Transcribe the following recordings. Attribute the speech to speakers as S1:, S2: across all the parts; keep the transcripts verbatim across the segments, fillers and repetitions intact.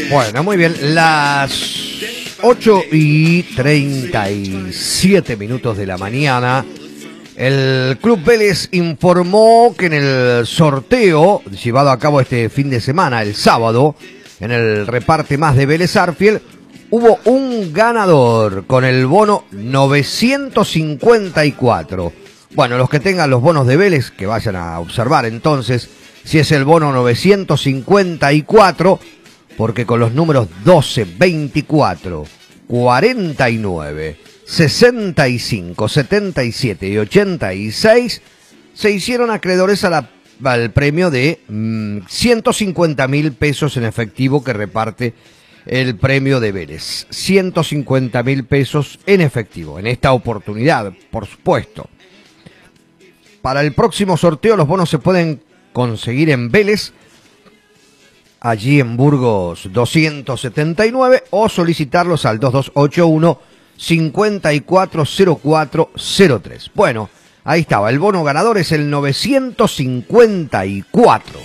S1: Bueno, muy bien, las ocho y treinta y siete minutos de la mañana, el Club Vélez informó que en el sorteo llevado a cabo este fin de semana, el sábado, en el Reparte Más de Vélez Arfield, hubo un ganador con el bono novecientos cincuenta y cuatro. Bueno, los que tengan los bonos de Vélez, que vayan a observar entonces si es el bono novecientos cincuenta y cuatro, porque con los números doce, veinticuatro, cuarenta y nueve, sesenta y cinco, setenta y siete y ochenta y seis se hicieron acreedores a la, al premio de mmm, ciento cincuenta mil pesos en efectivo que reparte el premio de Vélez. ciento cincuenta mil pesos en efectivo, en esta oportunidad, por supuesto. Para el próximo sorteo los bonos se pueden conseguir en Vélez, allí en Burgos doscientos setenta y nueve, o solicitarlos al dos dos ocho uno, cinco cuatro cero cuatro cero tres. Bueno, ahí estaba, el bono ganador es el novecientos cincuenta y cuatro.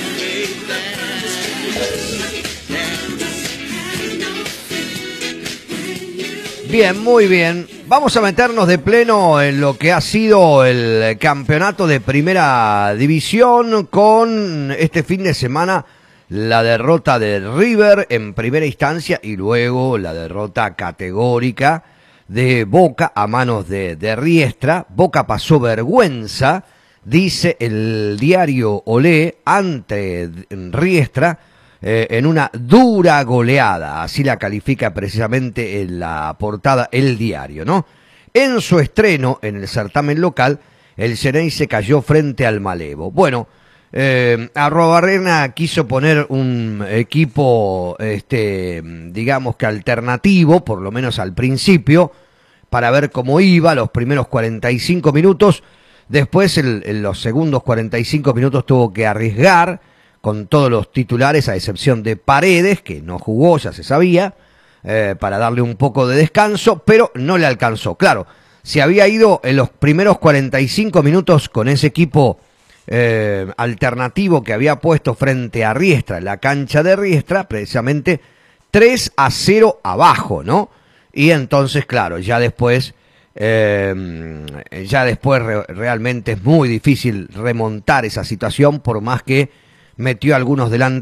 S1: Bien, muy bien. Vamos a meternos de pleno en lo que ha sido el campeonato de Primera División con este fin de semana la derrota de River en primera instancia y luego la derrota categórica de Boca a manos de, de Riestra. Boca pasó vergüenza, dice el diario Olé, ante Riestra, eh, en una dura goleada. Así la califica precisamente en la portada el diario, ¿no? En su estreno en el certamen local, el Xeneize cayó frente al Malevo. Bueno, Eh, Arruabarrena quiso poner un equipo, este, digamos que alternativo, por lo menos al principio, para ver cómo iba los primeros cuarenta y cinco minutos. Después, el, en los segundos cuarenta y cinco minutos, tuvo que arriesgar con todos los titulares, a excepción de Paredes, que no jugó, ya se sabía, eh, para darle un poco de descanso, pero no le alcanzó. Claro, se había ido en los primeros cuarenta y cinco minutos con ese equipo Eh, alternativo que había puesto frente a Riestra, en la cancha de Riestra, precisamente tres a cero abajo, ¿no? Y entonces, claro, ya después, eh, ya después re realmente es muy difícil remontar esa situación, por más que metió algunos delanteros